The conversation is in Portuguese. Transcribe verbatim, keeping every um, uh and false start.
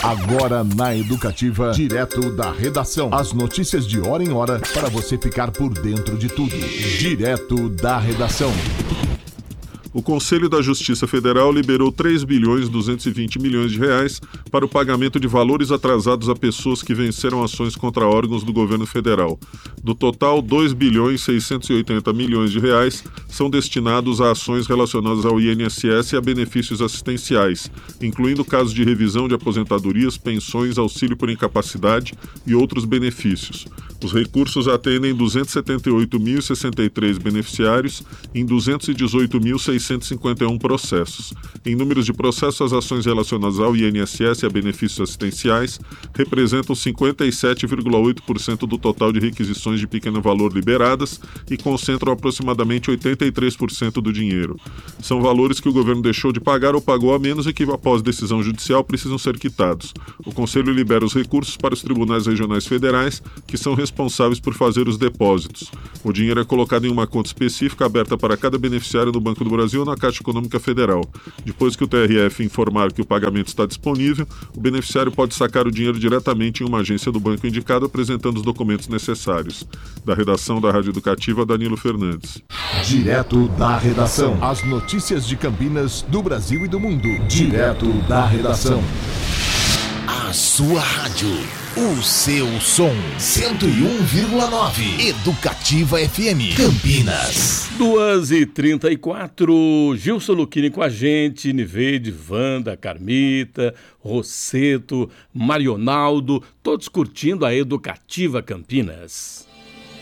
Agora na Educativa, direto da redação. As notícias de hora em hora para você ficar por dentro de tudo. Direto da redação. O Conselho da Justiça Federal liberou três bilhões duzentos e vinte milhões de reais para o pagamento de valores atrasados a pessoas que venceram ações contra órgãos do governo federal. Do total, dois bilhões seiscentos e oitenta milhões de reais são destinados a ações relacionadas ao I N S S e a benefícios assistenciais, incluindo casos de revisão de aposentadorias, pensões, auxílio por incapacidade e outros benefícios. Os recursos atendem duzentos e setenta e oito mil e sessenta e três beneficiários em duzentos e dezoito mil seiscentos e cinquenta e um processos. Em números de processos, as ações relacionadas ao I N S S e a benefícios assistenciais representam cinquenta e sete vírgula oito por cento do total de requisições de pequeno valor liberadas e concentram aproximadamente oitenta e três por cento do dinheiro. São valores que o governo deixou de pagar ou pagou a menos e que, após decisão judicial, precisam ser quitados. O Conselho libera os recursos para os tribunais regionais federais, que são responsáveis por fazer os depósitos. O dinheiro é colocado em uma conta específica aberta para cada beneficiário no Banco do Brasil ou na Caixa Econômica Federal. Depois que o T R F informar que o pagamento está disponível, o beneficiário pode sacar o dinheiro diretamente em uma agência do banco indicado, apresentando os documentos necessários. Da redação da Rádio Educativa, Danilo Fernandes. Direto da redação. As notícias de Campinas, do Brasil e do mundo. Direto da redação. A sua rádio. O seu som. cento e um vírgula nove. Educativa F M. Campinas. duas e trinta e quatro. Gilson Lucchini com a gente. Niveide, Wanda, Carmita, Rosseto, Marionaldo. Todos curtindo a Educativa Campinas.